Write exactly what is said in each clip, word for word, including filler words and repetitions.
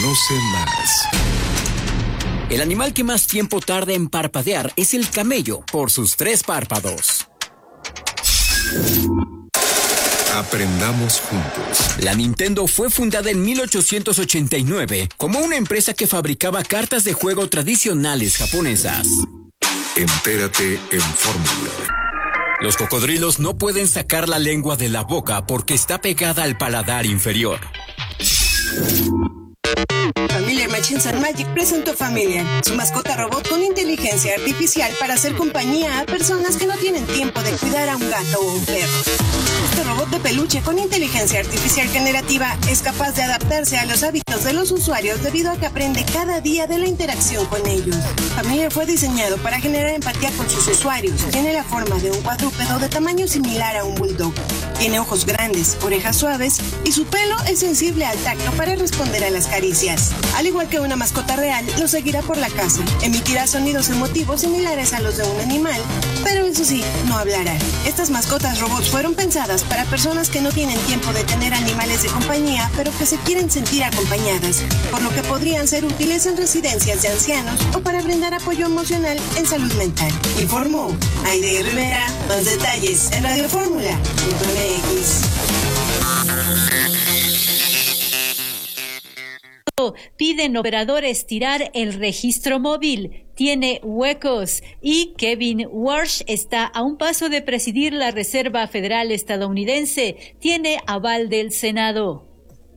Conoce más. El animal que más tiempo tarda en parpadear es el camello, por sus tres párpados. Aprendamos juntos. La Nintendo fue fundada en mil ochocientos ochenta y nueve como una empresa que fabricaba cartas de juego tradicionales japonesas. Entérate en Fórmula. Los cocodrilos no pueden sacar la lengua de la boca porque está pegada al paladar inferior. Familiar Machines and Magic presentó Familiar, su mascota robot con inteligencia artificial para hacer compañía a personas que no tienen tiempo de cuidar a un gato o un perro. Este robot de peluche con inteligencia artificial generativa es capaz de adaptarse a los hábitos de los usuarios debido a que aprende cada día de la interacción con ellos. Familiar fue diseñado para generar empatía con sus usuarios. Tiene la forma de un cuadrúpedo de tamaño similar a un bulldog. Tiene ojos grandes, orejas suaves y su pelo es sensible al tacto para responder a las caricias. Al igual que una mascota real, lo seguirá por la casa. Emitirá sonidos emotivos similares a los de un animal, pero eso sí, no hablará. Estas mascotas robots fueron pensadas para personas que no tienen tiempo de tener animales de compañía, pero que se quieren sentir acompañadas, por lo que podrían ser útiles en residencias de ancianos o para brindar apoyo emocional en salud mental. Informó Aide Rivera. Más detalles en Radio Fórmula punto m x. Piden operadores tirar el registro móvil. Tiene huecos. Y Kevin Warsh está a un paso de presidir la Reserva Federal estadounidense. Tiene aval del Senado.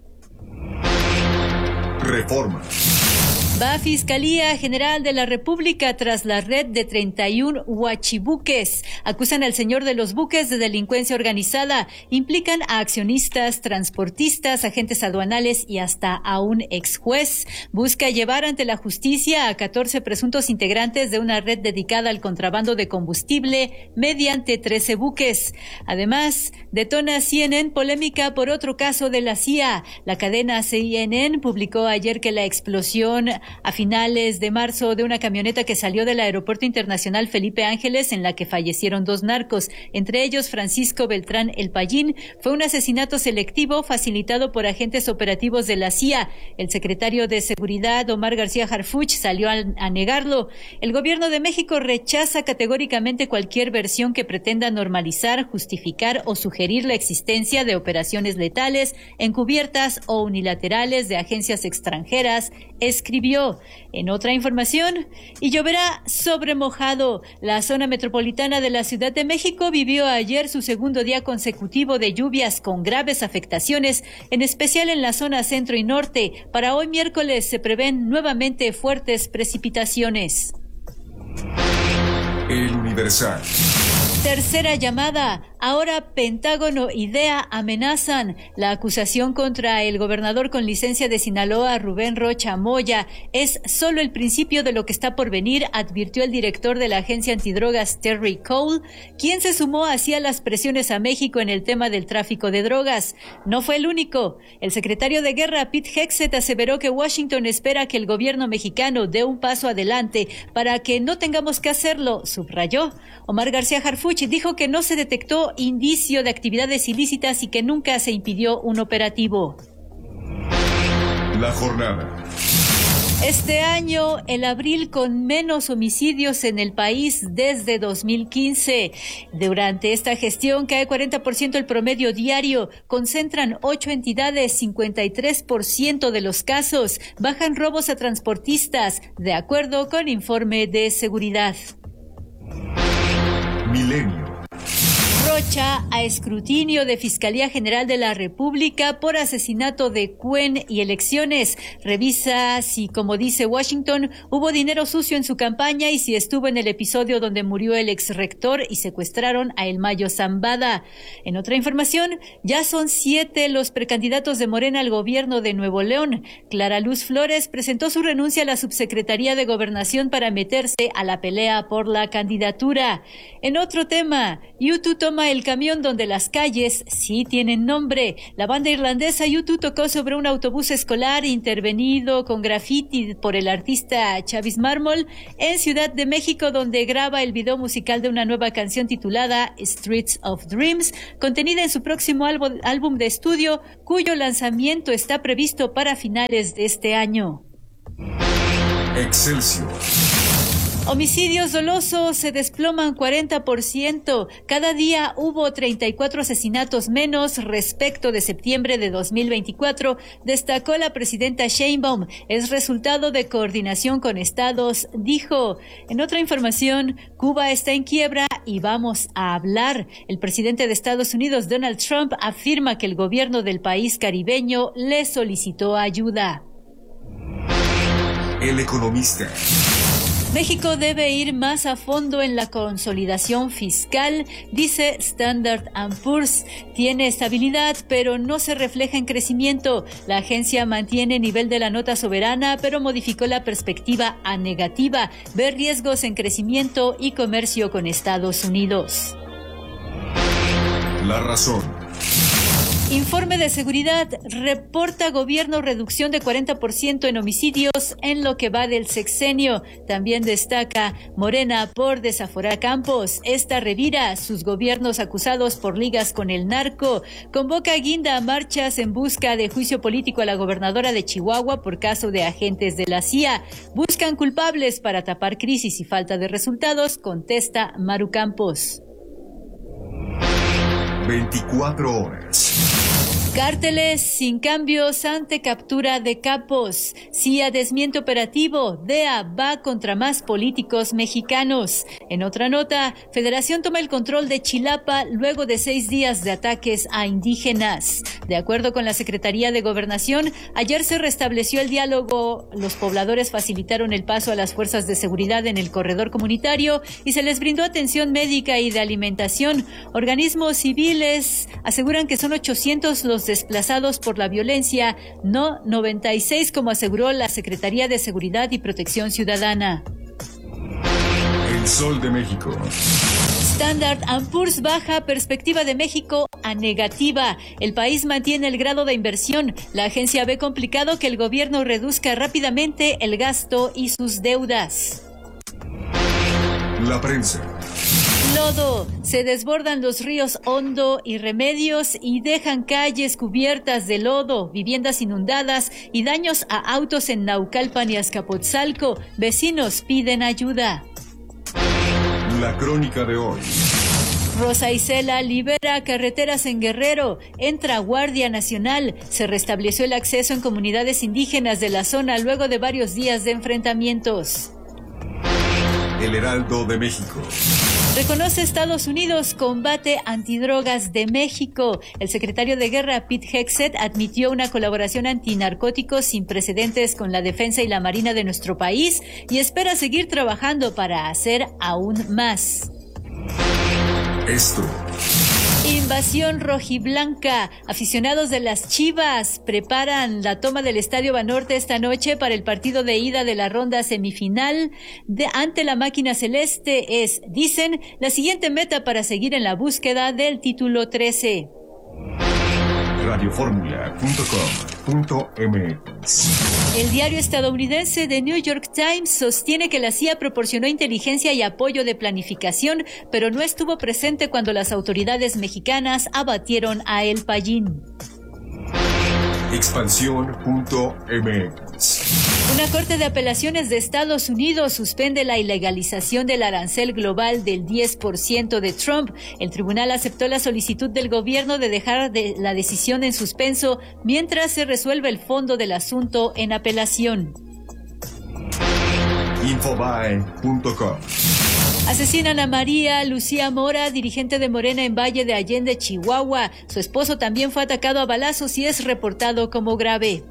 Reforma. Va a Fiscalía General de la República tras la red de treinta y uno huachibuques. Acusan al señor de los buques de delincuencia organizada. Implican a accionistas, transportistas, agentes aduanales y hasta a un ex juez. Busca llevar ante la justicia a catorce presuntos integrantes de una red dedicada al contrabando de combustible mediante trece buques. Además, detona C N N polémica por otro caso de la C I A. La cadena C N N publicó ayer que la explosión a finales de marzo de una camioneta que salió del Aeropuerto Internacional Felipe Ángeles, en la que fallecieron dos narcos, entre ellos Francisco Beltrán El Payín, fue un asesinato selectivo facilitado por agentes operativos de la C I A. El secretario de Seguridad, Omar García Harfuch, salió a, a negarlo. El gobierno de México rechaza categóricamente cualquier versión que pretenda normalizar, justificar o sugerir la existencia de operaciones letales, encubiertas o unilaterales de agencias extranjeras, escribió. En otra información, y lloverá sobre mojado. La zona metropolitana de la Ciudad de México vivió ayer su segundo día consecutivo de lluvias con graves afectaciones, en especial en la zona centro y norte. Para hoy miércoles se prevén nuevamente fuertes precipitaciones. El Universal. Tercera llamada. Ahora Pentágono y D E A amenazan. La acusación contra el gobernador con licencia de Sinaloa, Rubén Rocha Moya, es solo el principio de lo que está por venir, advirtió el director de la agencia antidrogas, Terry Cole, quien se sumó hacia las presiones a México en el tema del tráfico de drogas. No fue el único. El secretario de Guerra, Pete Hegseth, aseveró que Washington espera que el gobierno mexicano dé un paso adelante para que no tengamos que hacerlo, subrayó. Omar García Harfuch dijo que no se detectó indicio de actividades ilícitas y que nunca se impidió un operativo. La jornada. Este año, el abril con menos homicidios en el país desde dos mil quince. Durante esta gestión cae cuarenta por ciento el promedio diario, concentran ocho entidades, cincuenta y tres por ciento de los casos, bajan robos a transportistas, de acuerdo con informe de seguridad. Milenio. Rocha a escrutinio de Fiscalía General de la República por asesinato de Cuen y elecciones. Revisa si, como dice Washington, hubo dinero sucio en su campaña y si estuvo en el episodio donde murió el exrector y secuestraron a Elmayo Zambada. En otra información, ya son siete los precandidatos de Morena al gobierno de Nuevo León. Clara Luz Flores presentó su renuncia a la subsecretaría de Gobernación para meterse a la pelea por la candidatura. En otro tema, YouTube toma Cuba, el camión donde las calles sí tienen nombre. La banda irlandesa U dos tocó sobre un autobús escolar intervenido con graffiti por el artista Chavis Mármol en Ciudad de México, donde graba el video musical de una nueva canción titulada Streets of Dreams, contenida en su próximo álbum de estudio, cuyo lanzamiento está previsto para finales de este año. Excelsior. Homicidios dolosos se desploman cuarenta por ciento. Cada día hubo treinta y cuatro asesinatos menos respecto de septiembre de dos mil veinticuatro, destacó la presidenta Sheinbaum. Es resultado de coordinación con estados, dijo. En otra información, Cuba está en quiebra y vamos a hablar. El presidente de Estados Unidos, Donald Trump, afirma que el gobierno del país caribeño le solicitó ayuda. El Economista. México debe ir más a fondo en la consolidación fiscal, dice Standard and Poor's. Tiene estabilidad, pero no se refleja en crecimiento. La agencia mantiene nivel de la nota soberana, pero modificó la perspectiva a negativa. Ve riesgos en crecimiento y comercio con Estados Unidos. La Razón. Informe de seguridad. Reporta gobierno reducción de cuarenta por ciento en homicidios en lo que va del sexenio. También destaca Morena por desaforar campos. Esta revira sus gobiernos acusados por ligas con el narco. Convoca guinda a marchas en busca de juicio político a la gobernadora de Chihuahua por caso de agentes de la C I A. Buscan culpables para tapar crisis y falta de resultados, contesta Maru Campos. veinticuatro horas. Cárteles sin cambios ante captura de capos. C I A desmiente operativo. D E A va contra más políticos mexicanos. En otra nota, Federación toma el control de Chilapa luego de seis días de ataques a indígenas. De acuerdo con la Secretaría de Gobernación, ayer se restableció el diálogo. Los pobladores facilitaron el paso a las fuerzas de seguridad en el corredor comunitario y se les brindó atención médica y de alimentación. Organismos civiles aseguran que son ochocientos los desplazados por la violencia, no noventa y seis como aseguró la Secretaría de Seguridad y Protección Ciudadana. El Sol de México. Standard and Poor's baja perspectiva de México a negativa. El país mantiene el grado de inversión. La agencia ve complicado que el gobierno reduzca rápidamente el gasto y sus deudas. La Prensa. Lodo. Se desbordan los ríos Hondo y Remedios y dejan calles cubiertas de lodo, viviendas inundadas y daños a autos en Naucalpan y Azcapotzalco. Vecinos piden ayuda. La Crónica de hoy. Rosa Isela libera carreteras en Guerrero. Entra Guardia Nacional. Se restableció el acceso en comunidades indígenas de la zona luego de varios días de enfrentamientos. El Heraldo de México. Reconoce Estados Unidos combate antidrogas de México. El secretario de Guerra, Pete Hegseth, admitió una colaboración antinarcóticos sin precedentes con la defensa y la marina de nuestro país y espera seguir trabajando para hacer aún más. Esto. Invasión rojiblanca. Aficionados de las Chivas preparan la toma del Estadio Banorte esta noche para el partido de ida de la ronda semifinal de, ante la máquina celeste. Es, dicen, la siguiente meta para seguir en la búsqueda del título trece. radioformula punto com punto m x. El diario estadounidense The New York Times sostiene que la C I A proporcionó inteligencia y apoyo de planificación, pero no estuvo presente cuando las autoridades mexicanas abatieron a El Payín. Expansión punto m x. Una corte de apelaciones de Estados Unidos suspende la ilegalización del arancel global del diez por ciento de Trump. El tribunal aceptó la solicitud del gobierno de dejar de la decisión en suspenso mientras se resuelve el fondo del asunto en apelación. Infobae punto com. Asesinan a María Lucía Mora, dirigente de Morena en Valle de Allende, Chihuahua. Su esposo también fue atacado a balazos y es reportado como grave.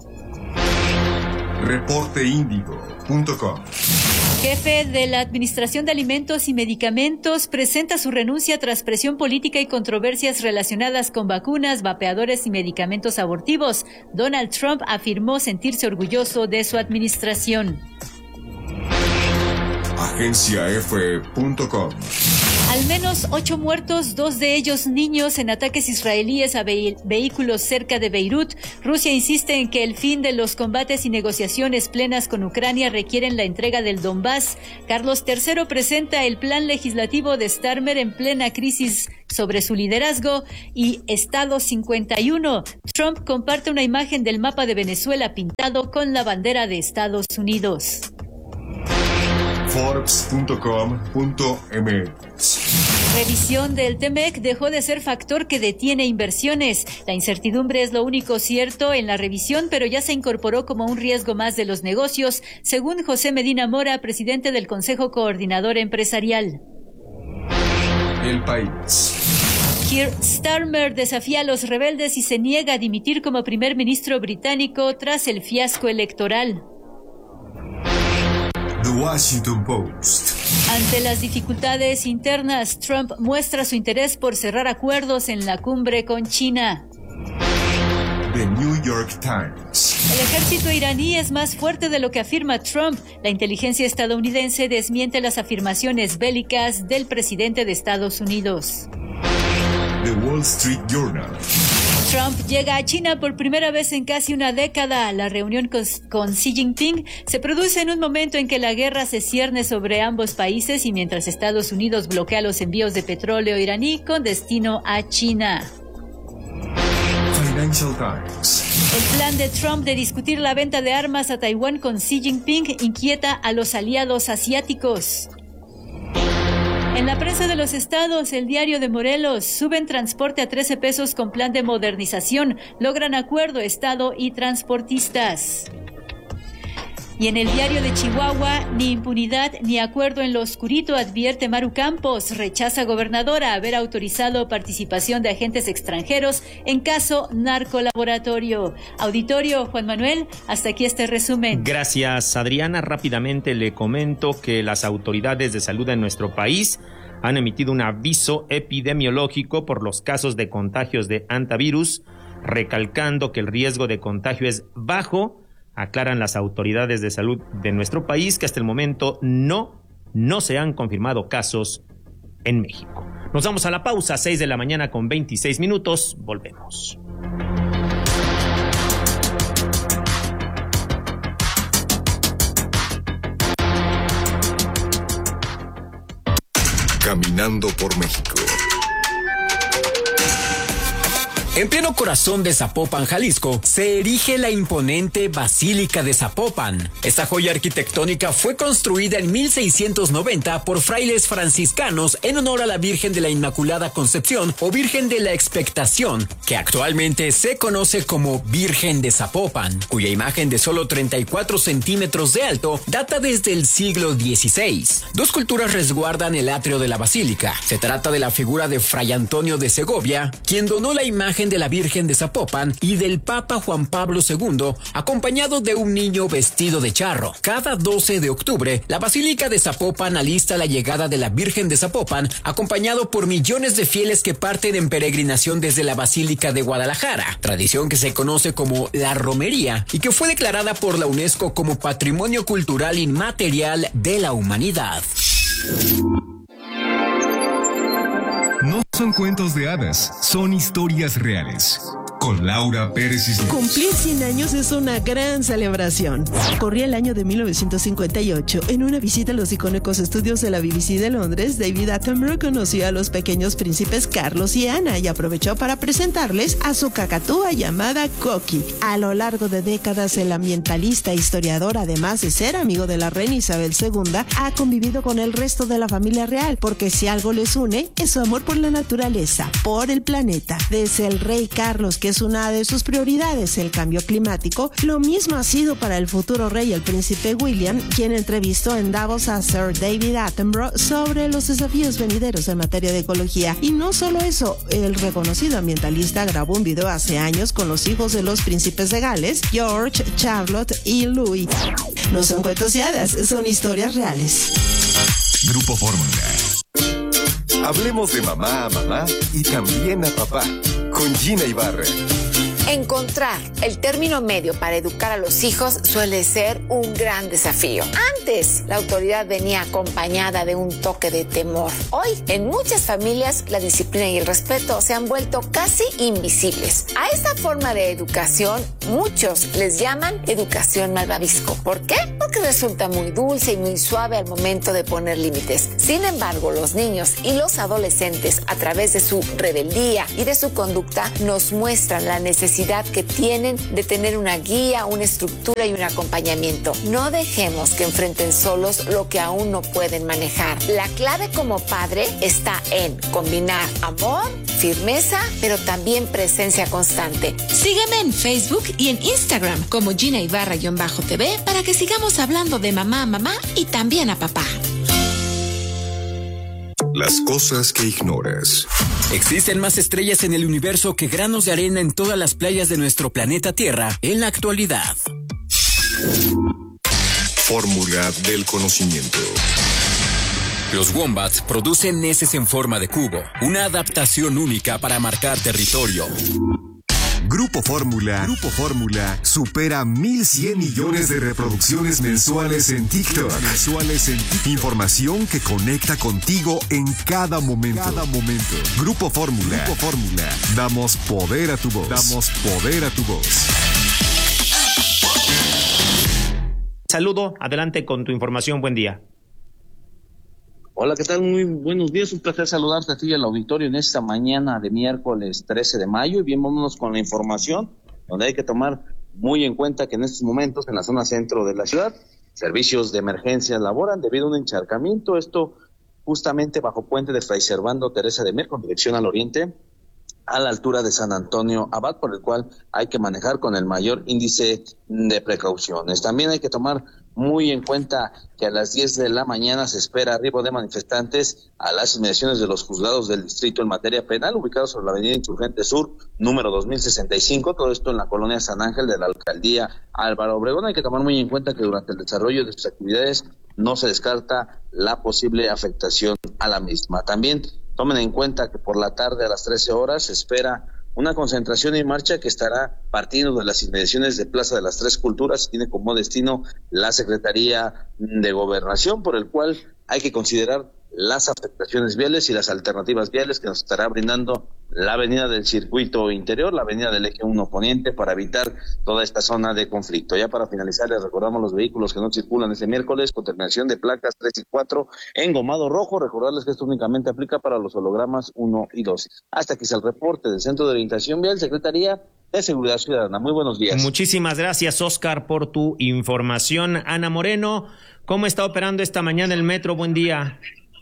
reporte índigo punto com. Jefe de la Administración de Alimentos y Medicamentos presenta su renuncia tras presión política y controversias relacionadas con vacunas, vapeadores y medicamentos abortivos. Donald Trump afirmó sentirse orgulloso de su administración. agencia efe punto com. Al menos ocho muertos, dos de ellos niños, en ataques israelíes a ve- vehículos cerca de Beirut. Rusia insiste en que el fin de los combates y negociaciones plenas con Ucrania requieren la entrega del Donbass. Carlos tercero presenta el plan legislativo de Starmer en plena crisis sobre su liderazgo. Y Estado cincuenta y uno. Trump comparte una imagen del mapa de Venezuela pintado con la bandera de Estados Unidos. Forbes punto com punto m x. Revisión del T M E C dejó de ser factor que detiene inversiones. La incertidumbre es lo único cierto en la revisión, pero ya se incorporó como un riesgo más de los negocios, según José Medina Mora, presidente del Consejo Coordinador Empresarial. El País. Keir Starmer desafía a los rebeldes y se niega a dimitir como primer ministro británico tras el fiasco electoral. The Washington Post. Ante las dificultades internas, Trump muestra su interés por cerrar acuerdos en la cumbre con China. The New York Times. El ejército iraní es más fuerte de lo que afirma Trump. La inteligencia estadounidense desmiente las afirmaciones bélicas del presidente de Estados Unidos. The Wall Street Journal. Trump llega a China por primera vez en casi una década. La reunión con, con Xi Jinping se produce en un momento en que la guerra se cierne sobre ambos países y mientras Estados Unidos bloquea los envíos de petróleo iraní con destino a China. Financial Times. El plan de Trump de discutir la venta de armas a Taiwán con Xi Jinping inquieta a los aliados asiáticos. En la prensa de los estados, el Diario de Morelos, suben transporte a trece pesos con plan de modernización, logran acuerdo estado y transportistas. Y en el Diario de Chihuahua, ni impunidad ni acuerdo en lo oscurito, advierte Maru Campos, rechaza gobernadora haber autorizado participación de agentes extranjeros en caso narcolaboratorio. Auditorio, Juan Manuel, hasta aquí este resumen. Gracias, Adriana. Rápidamente le comento que las autoridades de salud en nuestro país han emitido un aviso epidemiológico por los casos de contagios de hantavirus, recalcando que el riesgo de contagio es bajo. Aclaran las autoridades de salud de nuestro país que hasta el momento no, no se han confirmado casos en México. Nos vamos a la pausa, seis de la mañana con veintiséis minutos. Volvemos. Caminando por México. En pleno corazón de Zapopan, Jalisco, se erige la imponente Basílica de Zapopan. Esta joya arquitectónica fue construida en mil seiscientos noventa por frailes franciscanos en honor a la Virgen de la Inmaculada Concepción o Virgen de la Expectación, que actualmente se conoce como Virgen de Zapopan, cuya imagen de solo treinta y cuatro centímetros de alto data desde el siglo dieciséis. Dos culturas resguardan el atrio de la basílica. Se trata de la figura de Fray Antonio de Segovia, quien donó la imagen de la Virgen de Zapopan, y del Papa Juan Pablo segundo, acompañado de un niño vestido de charro. Cada doce de octubre, la Basílica de Zapopan alista la llegada de la Virgen de Zapopan, acompañado por millones de fieles que parten en peregrinación desde la Basílica de Guadalajara, tradición que se conoce como la romería y que fue declarada por la UNESCO como Patrimonio Cultural Inmaterial de la Humanidad. No son cuentos de hadas, son historias reales. Con Laura Pérez Cisneros. Cumplir cien años es una gran celebración. Corría el año de mil novecientos cincuenta y ocho. En una visita a los icónicos estudios de la B B C de Londres, David Attenborough conoció a los pequeños príncipes Carlos y Ana y aprovechó para presentarles a su cacatúa llamada Coqui. A lo largo de décadas, el ambientalista e historiador, además de ser amigo de la reina Isabel segunda, ha convivido con el resto de la familia real, porque si algo les une, es su amor por la naturaleza, por el planeta. Desde el rey Carlos, que es una de sus prioridades, el cambio climático, lo mismo ha sido para el futuro rey, el príncipe William, quien entrevistó en Davos a Sir David Attenborough sobre los desafíos venideros en materia de ecología. Y no solo eso, el reconocido ambientalista grabó un video hace años con los hijos de los príncipes de Gales, George, Charlotte y Louis. No son cuentos y hadas, son historias reales. Grupo Fórmula. Hablemos de mamá a mamá y también a papá. Con Gina Ibarra. Encontrar el término medio para educar a los hijos suele ser un gran desafío. Antes, la autoridad venía acompañada de un toque de temor. Hoy, en muchas familias, la disciplina y el respeto se han vuelto casi invisibles. A esta forma de educación, muchos les llaman educación malvavisco. ¿Por qué? Porque resulta muy dulce y muy suave al momento de poner límites. Sin embargo, los niños y los adolescentes, a través de su rebeldía y de su conducta, nos muestran la necesidad que tienen de tener una guía, una estructura y un acompañamiento. No dejemos que enfrenten solos lo que aún no pueden manejar. La clave como padre está en combinar amor, firmeza, pero también presencia constante. Sígueme en Facebook y en Instagram como Gina Ibarra-T V para que sigamos hablando de mamá a mamá y también a papá. Las cosas que ignoras. Existen más estrellas en el universo que granos de arena en todas las playas de nuestro planeta Tierra en la actualidad. Fórmula del conocimiento. Los wombats producen heces en forma de cubo, una adaptación única para marcar territorio. Grupo Fórmula, Grupo Fórmula supera mil cien millones de reproducciones mensuales en TikTok. Mensuales en TikTok. Información que conecta contigo en cada momento. Cada momento. Grupo Fórmula, Grupo Fórmula. Damos poder a tu voz. Damos poder a tu voz. Saludo, adelante con tu información, buen día. Hola, ¿qué tal? Muy buenos días, un placer saludarte a ti y al auditorio en esta mañana de miércoles trece de mayo. Y bien, vámonos con la información, donde hay que tomar muy en cuenta que en estos momentos en la zona centro de la ciudad, servicios de emergencia laboran debido a un encharcamiento, esto justamente bajo puente de Fray Servando Teresa de Mier con dirección al oriente, a la altura de San Antonio Abad, por el cual hay que manejar con el mayor índice de precauciones. También hay que tomar muy en cuenta que a las diez de la mañana se espera arribo de manifestantes a las inmediaciones de los juzgados del distrito en materia penal, ubicados sobre la avenida Insurgente Sur, número dos mil sesenta y cinco, todo esto en la colonia San Ángel de la alcaldía Álvaro Obregón. Hay que tomar muy en cuenta que durante el desarrollo de sus actividades no se descarta la posible afectación a la misma. También tomen en cuenta que por la tarde a las trece horas se espera una concentración en marcha que estará partiendo de las inmediaciones de Plaza de las Tres Culturas y tiene como destino la Secretaría de Gobernación, por el cual hay que considerar las afectaciones viales y las alternativas viales que nos estará brindando la avenida del Circuito Interior, la avenida del Eje uno Poniente, para evitar toda esta zona de conflicto. Ya para finalizar, les recordamos los vehículos que no circulan este miércoles con terminación de placas tres y cuatro en gomado rojo. Recordarles que esto únicamente aplica para los hologramas uno y dos. Hasta aquí es el reporte del Centro de Orientación Vial, Secretaría de Seguridad Ciudadana. Muy buenos días. Muchísimas gracias, Oscar, por tu información. Ana Moreno, ¿cómo está operando esta mañana el metro? Buen día.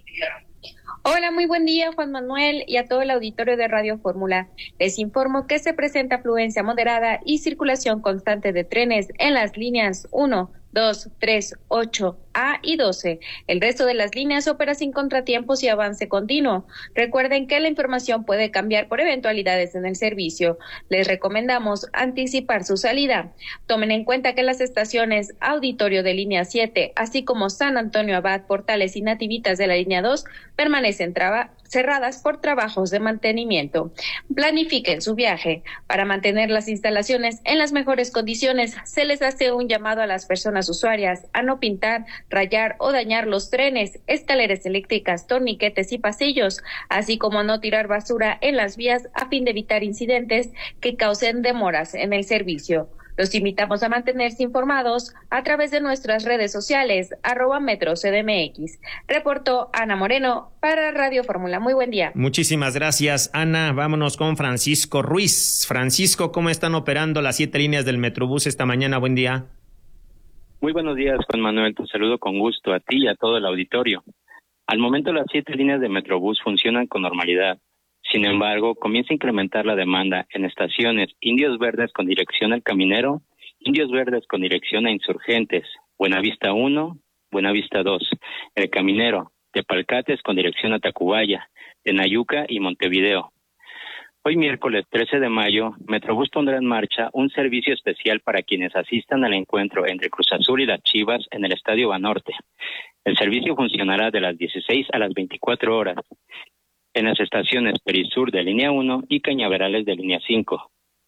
Hola, muy buen día, Juan Manuel, y a todo el auditorio de Radio Fórmula. Les informo que se presenta afluencia moderada y circulación constante de trenes en las líneas uno, dos, tres, ocho, A y doce. El resto de las líneas opera sin contratiempos y avance continuo. Recuerden que la información puede cambiar por eventualidades en el servicio. Les recomendamos anticipar su salida. Tomen en cuenta que las estaciones Auditorio de línea siete, así como San Antonio Abad, Portales y Nativitas de la línea dos, permanecen traba- cerradas por trabajos de mantenimiento. Planifiquen su viaje. Para mantener las instalaciones en las mejores condiciones, se les hace un llamado a las personas usuarias a no pintar, rayar o dañar los trenes, escaleras eléctricas, torniquetes y pasillos, así como no tirar basura en las vías a fin de evitar incidentes que causen demoras en el servicio. Los invitamos a mantenerse informados a través de nuestras redes sociales, arroba Metro C D M X. Reportó Ana Moreno para Radio Fórmula. Muy buen día. Muchísimas gracias, Ana. Vámonos con Francisco Ruiz. Francisco, ¿cómo están operando las siete líneas del Metrobús esta mañana? Buen día. Muy buenos días, Juan Manuel. Te saludo con gusto a ti y a todo el auditorio. Al momento, las siete líneas de Metrobús funcionan con normalidad. Sin embargo, comienza a incrementar la demanda en estaciones Indios Verdes con dirección al Caminero, Indios Verdes con dirección a Insurgentes, Buenavista uno, Buenavista dos, El Caminero, Tepalcates con dirección a Tacubaya, Tenayuca y Montevideo. Hoy miércoles trece de mayo, Metrobús pondrá en marcha un servicio especial para quienes asistan al encuentro entre Cruz Azul y las Chivas en el Estadio Banorte. El servicio funcionará de las dieciséis a las veinticuatro horas en las estaciones Perisur de línea uno y Cañaverales de línea cinco.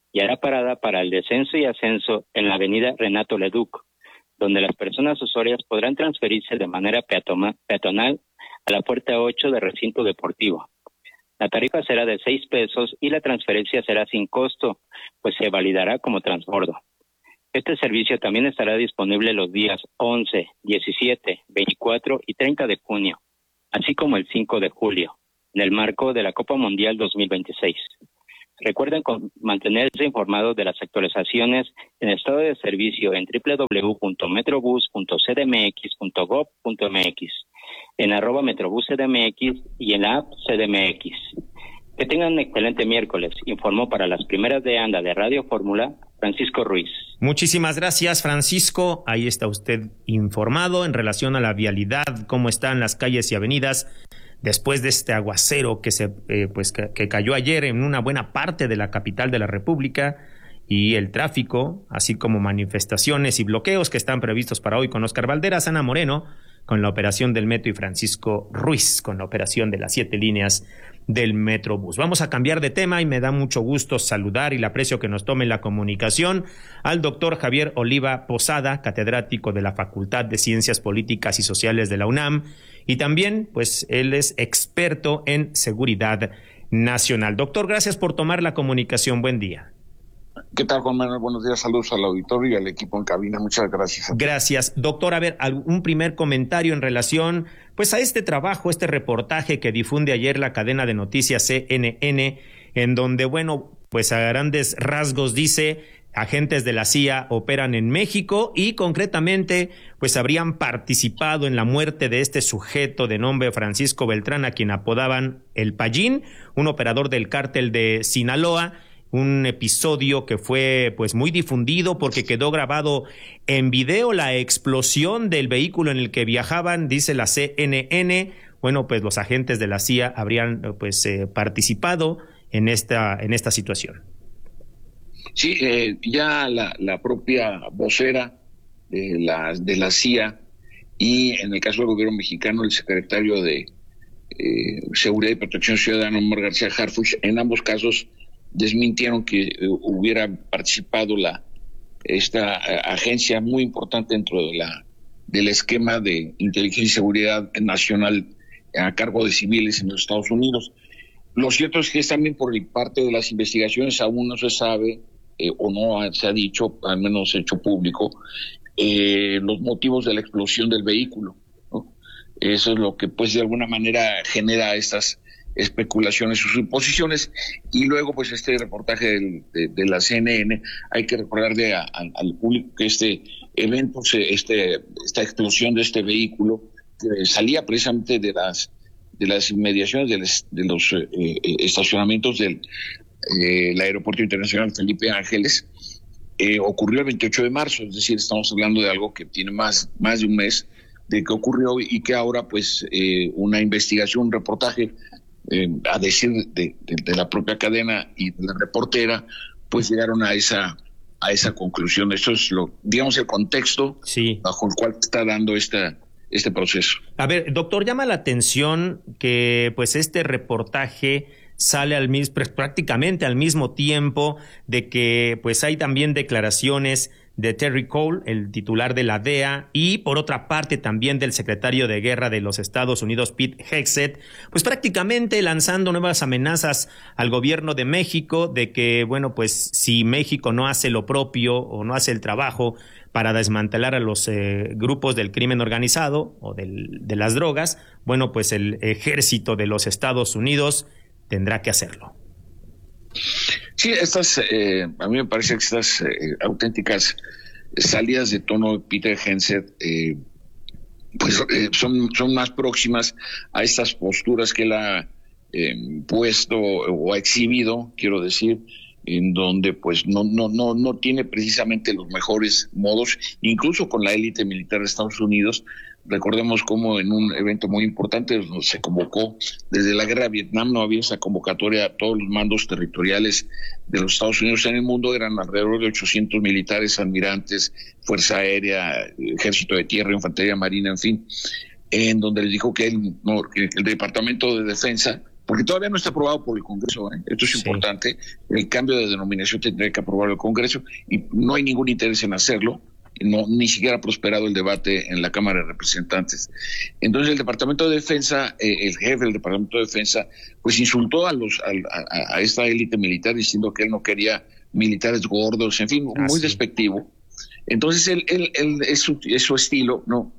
y hará parada para el descenso y ascenso en la avenida Renato Leduc, donde las personas usuarias podrán transferirse de manera peatoma, peatonal a la puerta ocho del recinto deportivo. La tarifa será de seis pesos y la transferencia será sin costo, pues se validará como transbordo. Este servicio también estará disponible los días once, diecisiete, veinticuatro y treinta de junio, así como el cinco de julio, en el marco de la Copa Mundial dos mil veintiséis. Recuerden con mantenerse informados de las actualizaciones en estado de servicio en doble u doble u doble u punto metrobús punto c d m x punto gob punto m x, en arroba metrobús C D M X y en la app C D M X. Que tengan un excelente miércoles, informó para las primeras de anda de Radio Fórmula, Francisco Ruiz. Muchísimas gracias, Francisco. Ahí está usted informado en relación a la vialidad, cómo están las calles y avenidas después de este aguacero que se eh, pues que, que cayó ayer en una buena parte de la capital de la República, y el tráfico, así como manifestaciones y bloqueos que están previstos para hoy con Oscar Valderas, Ana Moreno con la operación del metro y Francisco Ruiz con la operación de las siete líneas del Metrobús. Vamos a cambiar de tema y me da mucho gusto saludar y le aprecio que nos tome la comunicación al doctor Javier Oliva Posada, catedrático de la Facultad de Ciencias Políticas y Sociales de la UNAM, y también, pues, él es experto en seguridad nacional. Doctor, gracias por tomar la comunicación. Buen día. ¿Qué tal, Juan Manuel? Buenos días, saludos al auditorio y al equipo en cabina. Muchas gracias. Gracias. Doctor, a ver, un primer comentario en relación pues a este trabajo, este reportaje que difunde ayer la cadena de noticias C N N, en donde, bueno, pues a grandes rasgos dice: agentes de la C I A operan en México y concretamente pues habrían participado en la muerte de este sujeto de nombre Francisco Beltrán, a quien apodaban el Payín, un operador del cártel de Sinaloa. Un episodio que fue pues muy difundido porque quedó grabado en video la explosión del vehículo en el que viajaban, dice la C N N. Bueno, pues los agentes de la C I A habrían pues eh, participado en esta en esta situación. Sí, eh, ya la, la propia vocera de la, de la C I A y en el caso del gobierno mexicano el secretario de eh, Seguridad y Protección Ciudadana, Omar García Harfuch, en ambos casos desmintieron que eh, hubiera participado la esta eh, agencia muy importante dentro de la del esquema de inteligencia y seguridad nacional a cargo de civiles en los Estados Unidos. Lo cierto es que es también por parte de las investigaciones aún no se sabe eh, o no se ha dicho, al menos hecho público, eh, los motivos de la explosión del vehículo, ¿no? Eso es lo que pues de alguna manera genera estas especulaciones o suposiciones. Y luego pues este reportaje del, de, de la C N N, hay que recordarle a, a, al público que este evento, este esta explosión de este vehículo que salía precisamente de las de las inmediaciones de, les, de los eh, estacionamientos del eh, el aeropuerto internacional Felipe Ángeles, eh, ocurrió el veintiocho de marzo, es decir, estamos hablando de algo que tiene más más de un mes de que ocurrió y que ahora pues eh, una investigación, un reportaje Eh, a decir de, de, de la propia cadena y de la reportera, pues llegaron a esa a esa conclusión. Eso es lo, digamos, el contexto sí. bajo el cual está dando esta este proceso. A ver, doctor, llama la atención que pues este reportaje sale al mismo, prácticamente al mismo tiempo de que pues hay también declaraciones de Terry Cole, el titular de la D E A, y por otra parte también del secretario de Guerra de los Estados Unidos, Pete Hegseth, pues prácticamente lanzando nuevas amenazas al gobierno de México de que, bueno, pues si México no hace lo propio o no hace el trabajo para desmantelar a los eh, grupos del crimen organizado o del, de las drogas, bueno, pues el ejército de los Estados Unidos tendrá que hacerlo. Sí, estas, eh, a mí me parece que estas eh, auténticas salidas de tono de Peter Hegseth eh, pues eh, son, son más próximas a estas posturas que él ha eh, puesto o ha exhibido, quiero decir, en donde pues no, no, no, no tiene precisamente los mejores modos, incluso con la élite militar de Estados Unidos. Recordemos cómo en un evento muy importante se convocó, desde la guerra de Vietnam no había esa convocatoria a todos los mandos territoriales de los Estados Unidos en el mundo, eran alrededor de ochocientos militares, almirantes, Fuerza Aérea, Ejército de Tierra, Infantería Marina, en fin, en donde les dijo que el, no, que el Departamento de Defensa porque todavía no está aprobado por el Congreso, ¿eh? Esto es sí. importante, el cambio de denominación tendría que aprobarlo el Congreso y no hay ningún interés en hacerlo, no, ni siquiera ha prosperado el debate en la Cámara de Representantes. Entonces el Departamento de Defensa, eh, el jefe del Departamento de Defensa, pues insultó a, los, a, a, a esta élite militar diciendo que él no quería militares gordos, en fin, ah, muy sí. despectivo. Entonces él, él, él es, su, es su estilo, ¿no?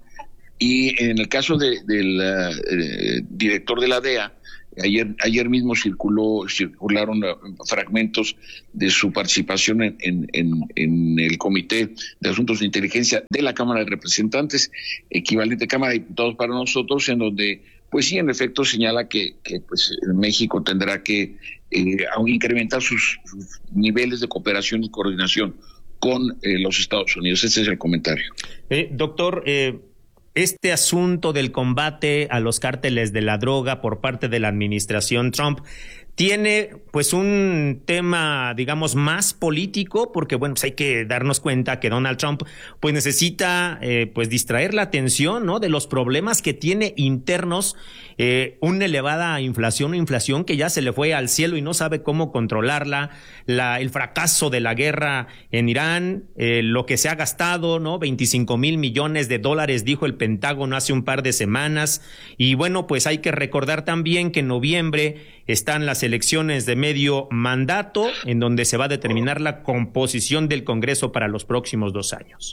Y en el caso de, del uh, director de la D E A, ayer ayer mismo circuló circularon uh, fragmentos de su participación en, en, en, en el Comité de Asuntos de Inteligencia de la Cámara de Representantes, equivalente Cámara de Diputados para nosotros, en donde, pues sí, en efecto señala que, que pues México tendrá que eh, incrementar sus, sus niveles de cooperación y coordinación con eh, los Estados Unidos. Ese es el comentario. Eh, doctor, eh... Este asunto del combate a los cárteles de la droga por parte de la administración Trump tiene pues un tema, digamos, más político, porque bueno, pues hay que darnos cuenta que Donald Trump pues necesita eh, pues distraer la atención, ¿no?, de los problemas que tiene internos, eh, una elevada inflación, una inflación que ya se le fue al cielo y no sabe cómo controlarla, la, el fracaso de la guerra en Irán, eh, lo que se ha gastado, ¿no?, veinticinco mil millones de dólares, dijo el Pentágono hace un par de semanas, y bueno, pues hay que recordar también que en noviembre están las elecciones de medio mandato, en donde se va a determinar la composición del Congreso para los próximos dos años.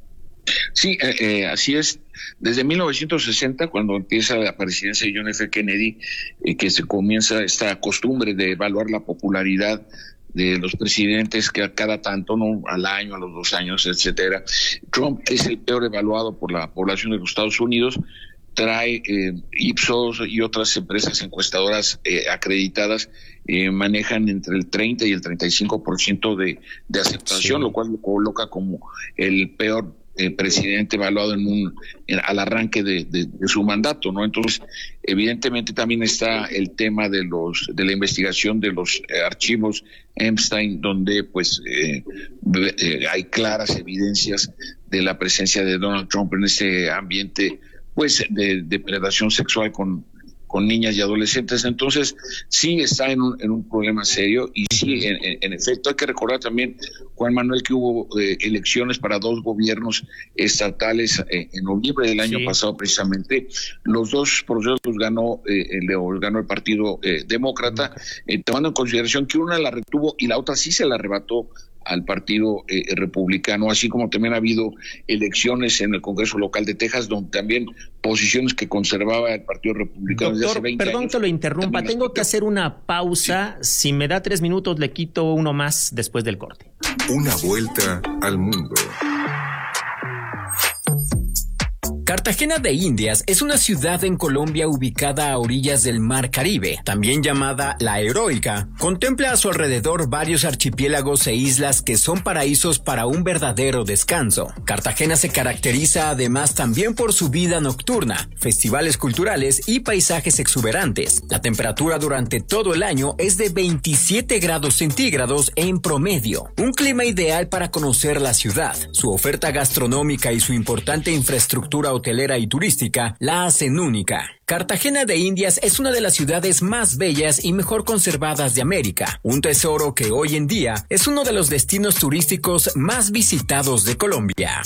Sí, eh, eh, así es. Desde mil novecientos sesenta, cuando empieza la presidencia de John F. Kennedy, eh, que se comienza esta costumbre de evaluar la popularidad de los presidentes, que a cada tanto, no, al año, a los dos años, etcétera. Trump es el peor evaluado por la población de los Estados Unidos. Trae eh, Ipsos y otras empresas encuestadoras eh, acreditadas eh, manejan entre el treinta y el treinta y cinco por ciento de, de aceptación, sí. Lo cual lo coloca como el peor eh, presidente evaluado en un en, al arranque de, de, de su mandato, ¿no? Entonces, evidentemente también está el tema de los de la investigación de los eh, archivos Epstein, donde pues eh, eh, hay claras evidencias de la presencia de Donald Trump en ese ambiente, pues, de depredación sexual con, con niñas y adolescentes. Entonces, sí está en un, en un problema serio y sí, en, en, en efecto, hay que recordar también, Juan Manuel, que hubo eh, elecciones para dos gobiernos estatales eh, en noviembre del año sí. pasado, precisamente. Los dos procesos los ganó, eh, los ganó el Partido eh, Demócrata, eh, tomando en consideración que una la retuvo y la otra sí se la arrebató al Partido eh, Republicano, así como también ha habido elecciones en el Congreso local de Texas, donde también posiciones que conservaba el Partido Republicano. Doctor, desde hace veinte perdón años, que lo interrumpa, tengo que hacer una pausa. Si me da tres minutos, le quito uno más después del corte. Una vuelta al mundo. Cartagena de Indias es una ciudad en Colombia ubicada a orillas del Mar Caribe, también llamada La Heroica. Contempla a su alrededor varios archipiélagos e islas que son paraísos para un verdadero descanso. Cartagena se caracteriza además también por su vida nocturna, festivales culturales y paisajes exuberantes. La temperatura durante todo el año es de veintisiete grados centígrados en promedio. Un clima ideal para conocer la ciudad. Su oferta gastronómica y su importante infraestructura hotelera y turística la hacen única. Cartagena de Indias es una de las ciudades más bellas y mejor conservadas de América, un tesoro que hoy en día es uno de los destinos turísticos más visitados de Colombia.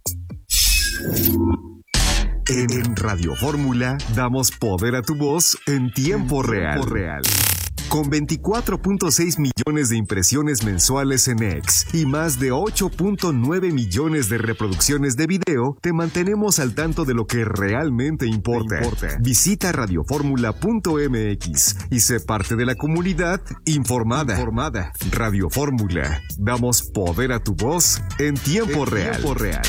En Radio Fórmula damos poder a tu voz en tiempo real. real. Con veinticuatro punto seis millones de impresiones mensuales en X y más de ocho punto nueve millones de reproducciones de video, te mantenemos al tanto de lo que realmente importa. importa. Visita radio fórmula punto m x y sé parte de la comunidad informada. informada. Radio Fórmula. Damos poder a tu voz en tiempo en real. Tiempo real.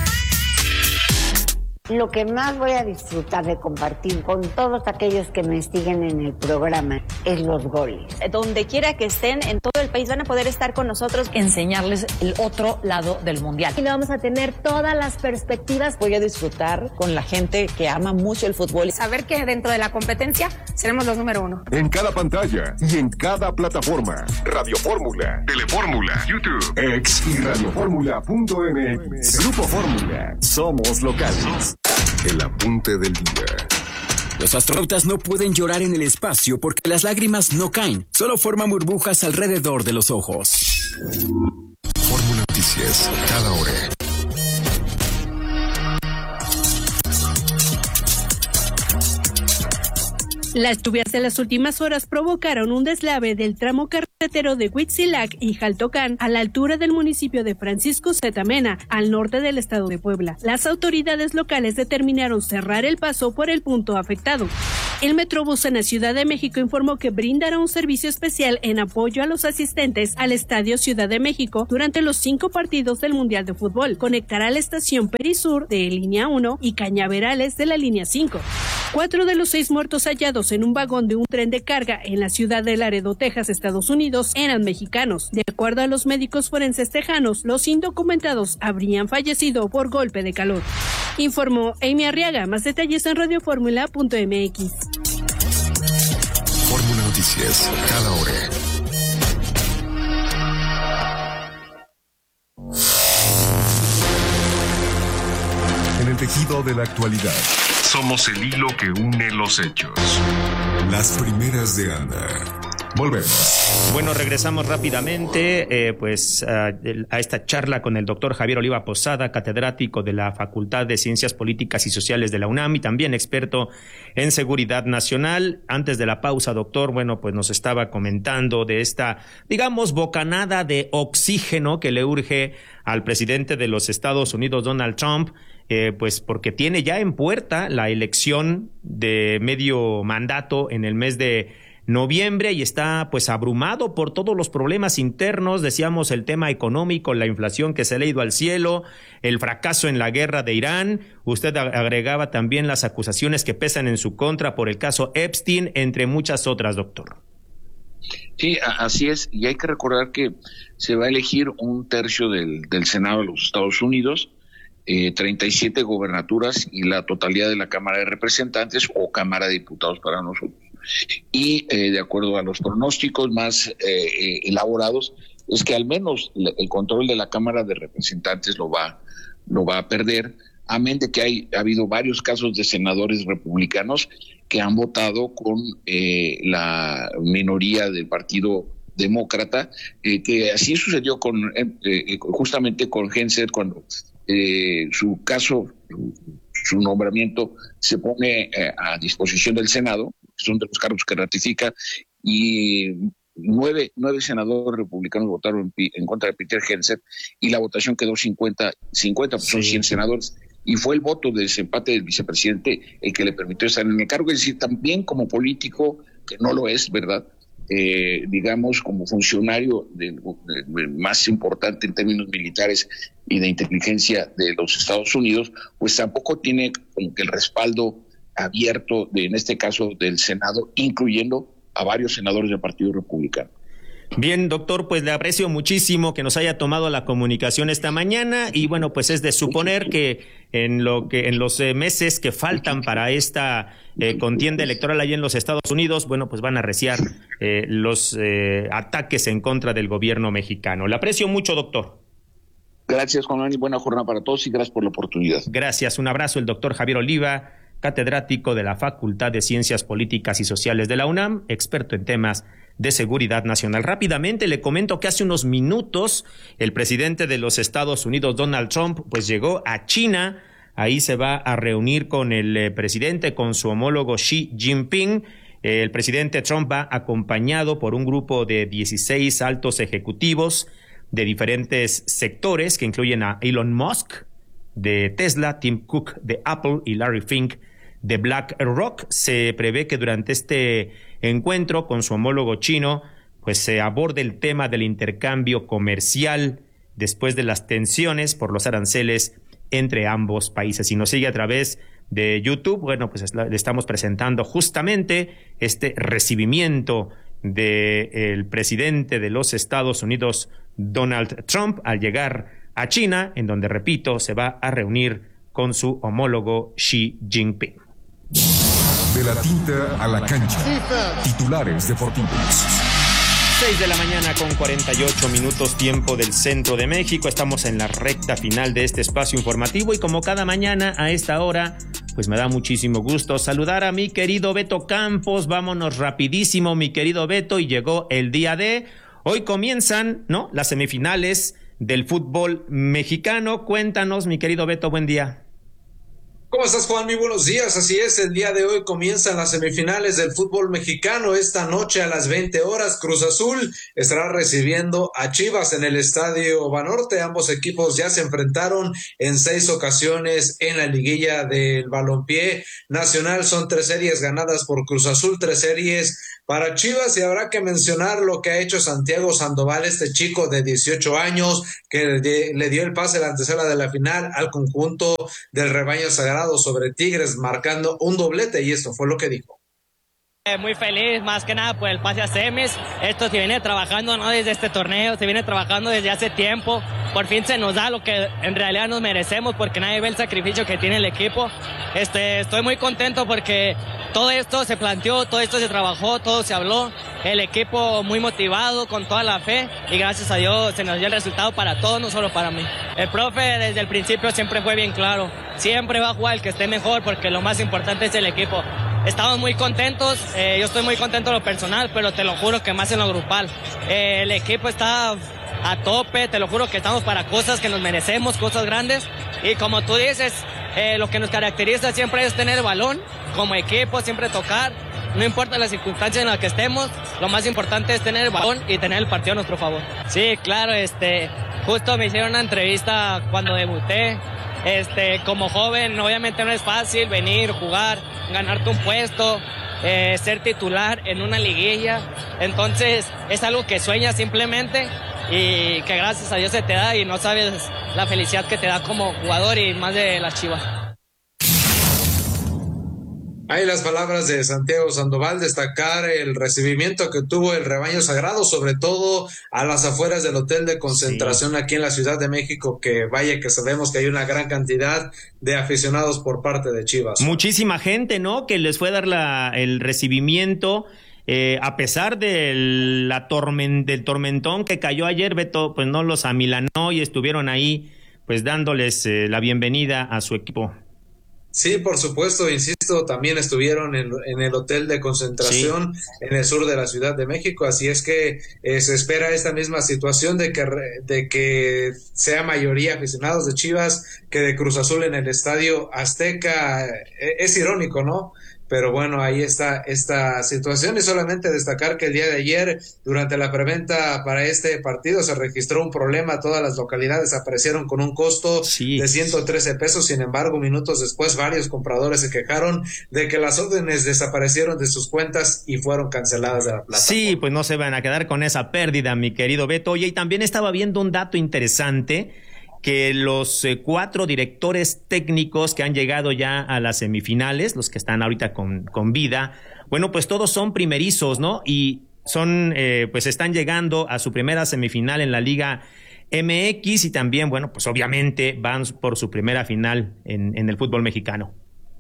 Lo que más voy a disfrutar de compartir con todos aquellos que me siguen en el programa es los goles. Donde quiera que estén en todo el país van a poder estar con nosotros, enseñarles el otro lado del mundial. Y vamos a tener todas las perspectivas. Voy a disfrutar con la gente que ama mucho el fútbol. Saber que dentro de la competencia seremos los número uno. En cada pantalla y en cada plataforma. Radio Fórmula, Telefórmula, YouTube, X y radio fórmula punto m x. Grupo Fórmula. Somos locales. El apunte del día. Los astronautas no pueden llorar en el espacio porque las lágrimas no caen, solo forman burbujas alrededor de los ojos. Fórmula Noticias, cada hora. Las lluvias de las últimas horas provocaron un deslave del tramo carretero de Huitzilac y Jaltocán a la altura del municipio de Francisco Zetamena, al norte del estado de Puebla. Las autoridades locales determinaron cerrar el paso por el punto afectado. El Metrobús en la Ciudad de México informó que brindará un servicio especial en apoyo a los asistentes al Estadio Ciudad de México durante los cinco partidos del Mundial de Fútbol. Conectará la estación Perisur de línea uno y Cañaverales de la línea cinco. Cuatro de los seis muertos hallados en un vagón de un tren de carga en la ciudad de Laredo, Texas, Estados Unidos, eran mexicanos. De acuerdo a los médicos forenses tejanos, los indocumentados habrían fallecido por golpe de calor. Informó Amy Arriaga. Más detalles en radioformula punto m x. Fórmula Noticias, cada hora. En el tejido de la actualidad, somos el hilo que une los hechos. Las primeras de Anda. Volvemos. Bueno, regresamos rápidamente eh, pues a, a esta charla con el doctor Javier Oliva Posada, catedrático de la Facultad de Ciencias Políticas y Sociales de la UNAM y también experto en seguridad nacional. Antes de la pausa, doctor, bueno, pues nos estaba comentando de esta, digamos, bocanada de oxígeno que le urge al presidente de los Estados Unidos, Donald Trump, eh, pues porque tiene ya en puerta la elección de medio mandato en el mes de noviembre y está pues abrumado por todos los problemas internos, decíamos el tema económico, la inflación que se le ha ido al cielo, el fracaso en la guerra de Irán, usted agregaba también las acusaciones que pesan en su contra por el caso Epstein, entre muchas otras, doctor. Sí, así es, y hay que recordar que se va a elegir un tercio del, del Senado de los Estados Unidos, eh, treinta y siete gobernaturas y la totalidad de la Cámara de Representantes o Cámara de Diputados para nosotros. Y eh, de acuerdo a los pronósticos más eh, elaborados, es que al menos el control de la Cámara de Representantes lo va, lo va a perder, amén de que hay, ha habido varios casos de senadores republicanos que han votado con eh, la minoría del Partido Demócrata, eh, que así sucedió con eh, justamente con Henseth cuando eh, su caso, su, su nombramiento se pone eh, a disposición del Senado, son de los cargos que ratifica, y nueve, nueve senadores republicanos votaron en, en contra de Peter Henseth, y la votación quedó cincuenta, cincuenta, pues sí. Son cien senadores, y fue el voto de desempate del vicepresidente el que le permitió estar en el cargo. Es decir, también como político, que no lo es, ¿verdad?, eh, digamos, como funcionario de, de, de más importante en términos militares y de inteligencia de los Estados Unidos, pues tampoco tiene como que el respaldo abierto, de, en este caso, del Senado, incluyendo a varios senadores del Partido Republicano. Bien, doctor, pues le aprecio muchísimo que nos haya tomado la comunicación esta mañana y bueno, pues es de suponer que en lo que en los eh, meses que faltan para esta eh, contienda electoral allá en los Estados Unidos, bueno, pues van a arreciar eh, los eh, ataques en contra del gobierno mexicano. Le aprecio mucho, doctor. Gracias, Juan Manuel, y buena jornada para todos y gracias por la oportunidad. Gracias, un abrazo, el doctor Javier Oliva, catedrático de la Facultad de Ciencias Políticas y Sociales de la UNAM, experto en temas de seguridad nacional. Rápidamente le comento que hace unos minutos el presidente de los Estados Unidos, Donald Trump, pues llegó a China. Ahí se va a reunir con el eh, presidente, con su homólogo Xi Jinping. Eh, el presidente Trump va acompañado por un grupo de dieciséis altos ejecutivos de diferentes sectores que incluyen a Elon Musk de Tesla, Tim Cook de Apple y Larry Fink de BlackRock. Se prevé que durante este encuentro con su homólogo chino, pues se aborde el tema del intercambio comercial después de las tensiones por los aranceles entre ambos países. Si nos sigue a través de YouTube, bueno, pues le estamos presentando justamente este recibimiento del presidente de los Estados Unidos, Donald Trump, al llegar a China, en donde, repito, se va a reunir con su homólogo Xi Jinping. De la tinta a la cancha. Titulares deportivos. seis de la mañana con cuarenta y ocho minutos, tiempo del centro de México. Estamos en la recta final de este espacio informativo y como cada mañana a esta hora, pues pues me da muchísimo gusto saludar a mi querido Beto Campos. Vámonos rapidísimo, mi querido Beto, y llegó el día de... Hoy comienzan, ¿no?, las semifinales del fútbol mexicano. Cuéntanos, mi querido Beto, buen día. ¿Cómo estás, Juan? Muy buenos días. Así es, el día de hoy comienzan las semifinales del fútbol mexicano. Esta noche a las veinte horas, Cruz Azul estará recibiendo a Chivas en el Estadio Banorte. Ambos equipos ya se enfrentaron en seis ocasiones en la liguilla del balompié nacional. Son tres series ganadas por Cruz Azul, tres series para Chivas, y habrá que mencionar lo que ha hecho Santiago Sandoval, este chico de dieciocho años que le dio el pase a la antesala de la final al conjunto del Rebaño Sagrado sobre Tigres, marcando un doblete, y esto fue lo que dijo. Eh, muy feliz, más que nada por el pase a semis. Esto se viene trabajando no desde este torneo, se viene trabajando desde hace tiempo. Por fin se nos da lo que en realidad nos merecemos, porque nadie ve el sacrificio que tiene el equipo. Este, estoy muy contento porque todo esto se planteó, todo esto se trabajó, todo se habló. El equipo muy motivado, con toda la fe, y gracias a Dios se nos dio el resultado para todos, no solo para mí. El profe desde el principio siempre fue bien claro, siempre va a jugar el que esté mejor, porque lo más importante es el equipo. Estamos muy contentos, eh, yo estoy muy contento en lo personal, pero te lo juro que más en lo grupal. Eh, el equipo está a tope, te lo juro que estamos para cosas que nos merecemos, cosas grandes, y como tú dices, eh, lo que nos caracteriza siempre es tener el balón, como equipo, siempre tocar, no importa las circunstancias en las que estemos, lo más importante es tener el balón y tener el partido a nuestro favor. Sí, claro, este, justo me hicieron una entrevista cuando debuté. Este, como joven, obviamente no es fácil venir, jugar, ganarte un puesto, eh, ser titular en una liguilla. Entonces, es algo que sueñas simplemente y que gracias a Dios se te da, y no sabes la felicidad que te da como jugador, y más de las Chivas. Hay las palabras de Santiago Sandoval, destacar el recibimiento que tuvo el Rebaño Sagrado, sobre todo a las afueras del hotel de concentración, sí, aquí en la Ciudad de México, que vaya que sabemos que hay una gran cantidad de aficionados por parte de Chivas. Muchísima gente, ¿no?, que les fue a dar la, el recibimiento, eh, a pesar del, la torment, del tormentón que cayó ayer, Beto, pues no los amilanó y estuvieron ahí pues dándoles eh, la bienvenida a su equipo. Sí, por supuesto, insisto, también estuvieron en, en el hotel de concentración, sí, en el sur de la Ciudad de México, así es que eh, se espera esta misma situación de que, de que sea mayoría aficionados de Chivas que de Cruz Azul en el Estadio Azteca. Eh, es irónico, ¿no? Pero bueno, ahí está esta situación, y solamente destacar que el día de ayer, durante la preventa para este partido, se registró un problema. Todas las localidades aparecieron con un costo sí. de ciento trece pesos. Sin embargo, minutos después, varios compradores se quejaron de que las órdenes desaparecieron de sus cuentas y fueron canceladas de la plataforma. Sí, pues no se van a quedar con esa pérdida, mi querido Beto. Oye, y también estaba viendo un dato interesante, que los eh, cuatro directores técnicos que han llegado ya a las semifinales, los que están ahorita con, con vida, bueno, pues todos son primerizos, ¿no? Y son, eh, pues están llegando a su primera semifinal en la Liga M X, y también, bueno, pues obviamente van por su primera final en, en el fútbol mexicano.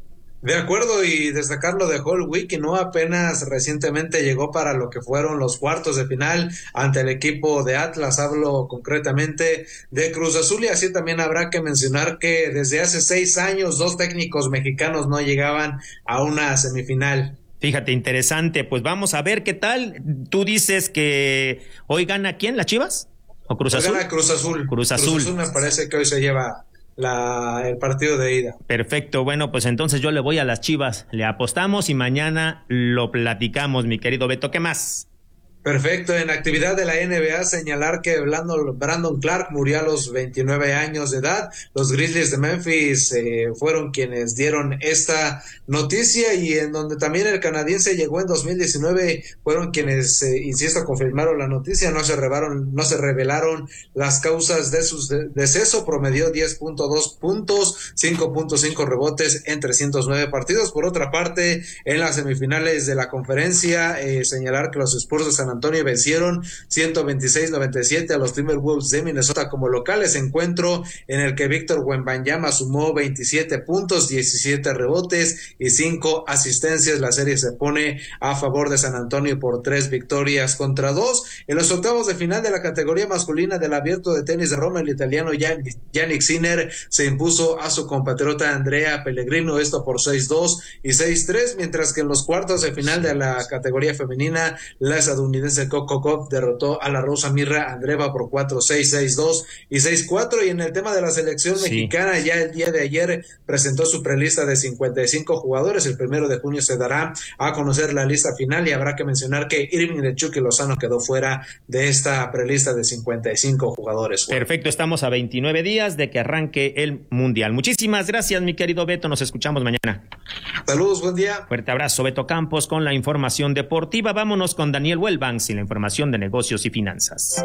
De acuerdo, y destacar lo de Holwick, que no apenas recientemente llegó para lo que fueron los cuartos de final ante el equipo de Atlas. Hablo concretamente de Cruz Azul, y así también habrá que mencionar que desde hace seis años dos técnicos mexicanos no llegaban a una semifinal. Fíjate, interesante. Pues vamos a ver qué tal. Tú dices que hoy gana ¿quién? ¿Las Chivas? ¿O Cruz Azul? Gana Cruz Azul. Cruz Azul. Cruz Azul me parece que hoy se lleva La, el partido de ida. Perfecto, bueno, pues entonces yo le voy a las Chivas, le apostamos y mañana lo platicamos, mi querido Beto. ¿Qué más? Perfecto, en actividad de la N B A, señalar que Brandon, Brandon Clark murió a los veintinueve años de edad. Los Grizzlies de Memphis eh, fueron quienes dieron esta noticia, y en donde también el canadiense llegó en dos mil diecinueve, fueron quienes, eh, insisto, confirmaron la noticia. No se revelaron, no se revelaron las causas de su de- deceso. Promedió diez punto dos puntos, cinco punto cinco rebotes en trescientos nueve partidos. Por otra parte, en las semifinales de la conferencia, eh, señalar que los Spurs de San Antonio vencieron ciento veintiséis a noventa y siete a los Timberwolves de Minnesota como locales, encuentro en el que Víctor Wembanyama sumó veintisiete puntos, diecisiete rebotes y cinco asistencias. La serie se pone a favor de San Antonio por tres victorias contra dos. En los octavos de final de la categoría masculina del Abierto de Tenis de Roma, el italiano Jannik Sinner se impuso a su compatriota Andrea Pellegrino, esto por seis dos y seis tres, mientras que en los cuartos de final de la categoría femenina, la estadounidense Coco Gauff derrotó a la rusa Mirra Andreeva por cuatro seis, seis dos y seis cuatro. Y en el tema de la selección sí. mexicana, ya el día de ayer presentó su prelista de cincuenta y cinco jugadores. El primero de junio se dará a conocer la lista final y habrá que mencionar que Irving El Chucky Lozano quedó fuera de esta prelista de cincuenta y cinco jugadores. Perfecto, estamos a veintinueve días de que arranque el Mundial. Muchísimas gracias, mi querido Beto, nos escuchamos mañana. Saludos, buen día. Fuerte abrazo, Beto Campos, con la información deportiva. Vámonos con Daniel Wellbanks y la información de negocios y finanzas.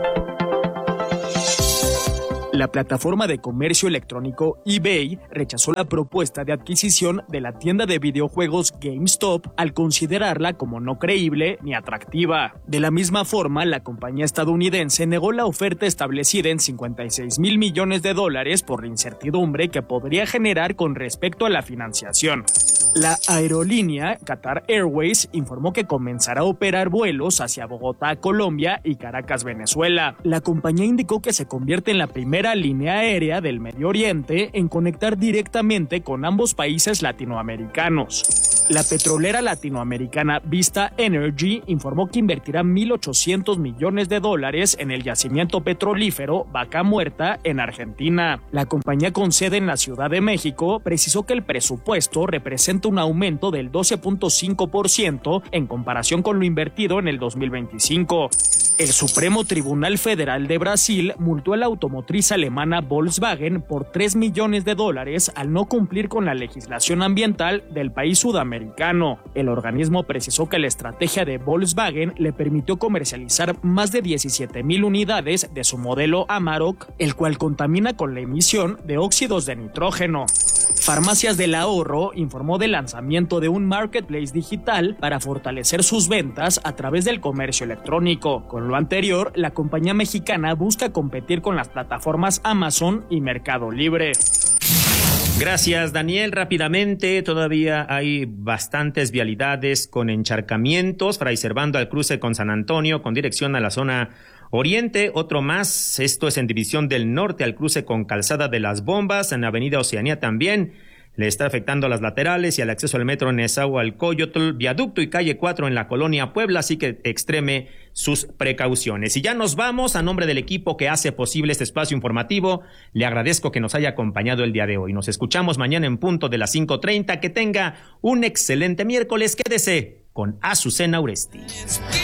La plataforma de comercio electrónico eBay rechazó la propuesta de adquisición de la tienda de videojuegos GameStop al considerarla como no creíble ni atractiva. De la misma forma, la compañía estadounidense negó la oferta establecida en cincuenta y seis mil millones de dólares por la incertidumbre que podría generar con respecto a la financiación. La aerolínea Qatar Airways informó que comenzará a operar vuelos hacia Bogotá, Colombia y Caracas, Venezuela. La compañía indicó que se convierte en la primera línea aérea del Medio Oriente en conectar directamente con ambos países latinoamericanos. La petrolera latinoamericana Vista Energy informó que invertirá mil ochocientos millones de dólares en el yacimiento petrolífero Vaca Muerta en Argentina. La compañía con sede en la Ciudad de México precisó que el presupuesto representa un aumento del doce punto cinco por ciento en comparación con lo invertido en el dos mil veinticinco. El Supremo Tribunal Federal de Brasil multó a la automotriz alemana Volkswagen por tres millones de dólares al no cumplir con la legislación ambiental del país sudamericano. El organismo precisó que la estrategia de Volkswagen le permitió comercializar más de diecisiete mil unidades de su modelo Amarok, el cual contamina con la emisión de óxidos de nitrógeno. Farmacias del Ahorro informó del lanzamiento de un marketplace digital para fortalecer sus ventas a través del comercio electrónico. Con lo anterior, la compañía mexicana busca competir con las plataformas Amazon y Mercado Libre. Gracias, Daniel. Rápidamente, todavía hay bastantes vialidades con encharcamientos. Fray Servando al cruce con San Antonio, con dirección a la zona oriente. Otro más, esto es en División del Norte, al cruce con Calzada de las Bombas, en Avenida Oceanía también. Le está afectando a las laterales y al acceso al metro Nezahualcóyotl, Viaducto y Calle cuatro en la Colonia Puebla, así que extreme sus precauciones. Y ya nos vamos. A nombre del equipo que hace posible este espacio informativo, le agradezco que nos haya acompañado el día de hoy. Nos escuchamos mañana en punto de las cinco treinta. Que tenga un excelente miércoles. Quédese con Azucena Uresti.